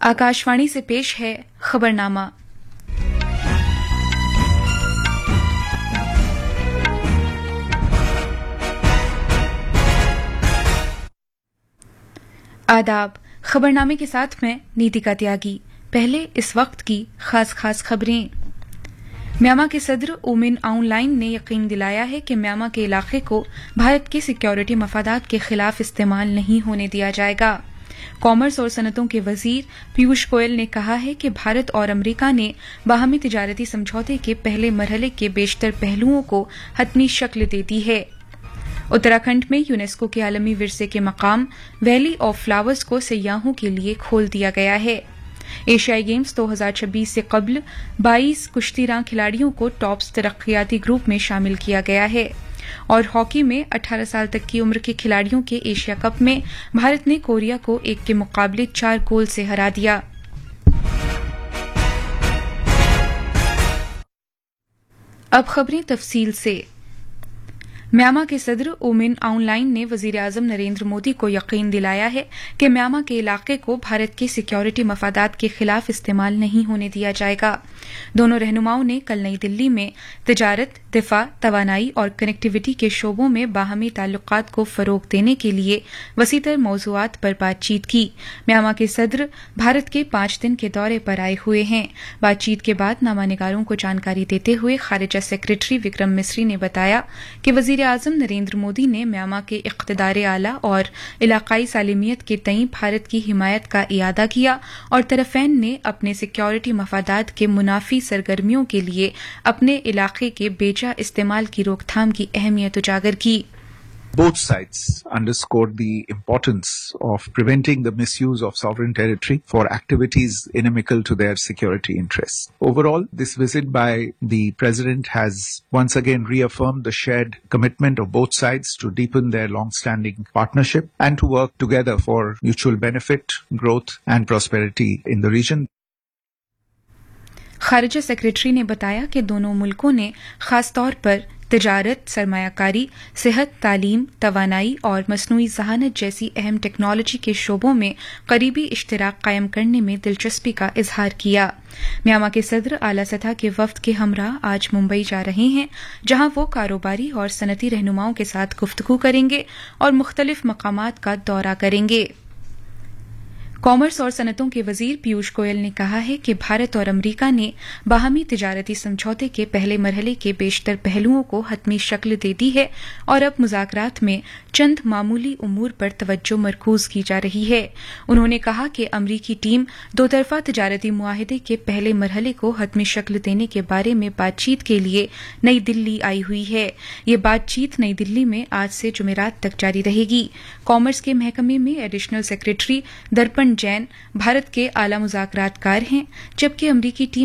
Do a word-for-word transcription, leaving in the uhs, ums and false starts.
आकाशवाणी से पेश है खबरनामा। आदाब। खबरनामे के साथ मैं नीतिका त्यागी। पहले इस वक्त की खास खास खबरें। म्यांमार के सदर ऊ मिन आउंग लाइन ने यकीन दिलाया है कि म्यांमार के इलाके को भारत के सिक्योरिटी मफादात के खिलाफ इस्तेमाल नहीं होने दिया जाएगा। कॉमर्स और सनतों के वजीर पीयूष गोयल ने कहा है कि भारत और अमरीका ने बाहमी तिजारती समझौते के पहले मरहले के बेशतर पहलुओं को हतमी शक्ल दे दी है। उत्तराखंड में यूनेस्को के आलमी विरसे के मकाम वैली ऑफ फ्लावर्स को सयाहों के लिए खोल दिया गया है। एशियाई गेम्स दो हज़ार छब्बीस से कबल बाईस कुश्तीरां खिलाड़ियों को टॉप्स तरक्याती ग्रुप में शामिल किया गया है। और हॉकी में अठारह साल तक की उम्र के खिलाड़ियों के एशिया कप में भारत ने कोरिया को एक के मुकाबले चार गोल से हरा दिया। अब खबरें तफसील से। म्यांमार के सदर ऊ मिन आउंग लाइन ने वजीर आजम नरेंद्र मोदी को यकीन दिलाया है कि म्यांमार के इलाके को भारत के सिक्योरिटी मफादात के खिलाफ इस्तेमाल नहीं होने दिया जाएगा। दोनों रहनुमाओं ने कल नई दिल्ली में तिजारत, दिफा, तवानाई और कनेक्टिविटी के शोबों में बाहमी ताल्लुकात को फरोग देने के लिए वसीतर मौजूआत पर बातचीत की। म्यांमार के सदर भारत के पांच दिन के दौरे पर आए हुए हैं। बातचीत के बाद नामानिगारों को जानकारी देते हुए खारिजा सेक्रेटरी विक्रम मिस्री ने बताया कि वजीर आजम नरेंद्र मोदी ने म्यांमार के इक़्तिदार आला और इलाकाई सालिमियत के तईं भारत की हिमायत का इयादा किया और तरफ़ैन ने अपने सिक्योरिटी मफादात के मुनाफी सरगर्मियों के लिए अपने इलाके के बेजा इस्तेमाल की रोकथाम की अहमियत उजागर की। Both sides underscored the importance of preventing the misuse of sovereign territory for activities inimical to their security interests. Overall, this visit by the President has once again reaffirmed the shared commitment of both sides to deepen their long-standing partnership and to work together for mutual benefit, growth and prosperity in the region. खारिजा secretary ने बताया कि दोनों मुल्कों ने खास तौर पर तिजारत, सरमायाकारी, सेहत, तालीम, तवानाई और मसनूई ज़हानत जैसी अहम टेक्नोलॉजी के शोबों में करीबी इश्तिराक कायम करने में दिलचस्पी का इजहार किया। म्यांमार के सदर आला सतह के वफ्द के हमरा आज मुंबई जा रहे हैं, जहां वो कारोबारी और सनती रहनुमाओं के साथ गुफ्तगू करेंगे और मुख्तलिफ मकामात का दौरा करेंगे। कॉमर्स और सनतों के वजीर पीयूष गोयल ने कहा है कि भारत और अमरीका ने बाहमी तिजारती समझौते के पहले मरहले के बेशतर पहलुओं को हतमी शक्ल दे दी है और अब मुज़ाकरात में चंद मामूली उमूर पर तवज्जो मरकूज की जा रही है। उन्होंने कहा कि अमरीकी टीम दो तरफा तिजारती मुआहदे के पहले मरहले को हतमी शक्ल देने के बारे में बातचीत के लिए नई दिल्ली आई हुई है। ये बातचीत नई दिल्ली में आज से जुमेरात तक जारी रहेगी। कॉमर्स के महकमे में एडिशनल सेक्रेटरी दर्पण जैन भारत के आला मुज़ाकरातकार हैं, जबकि अमरीकी टीम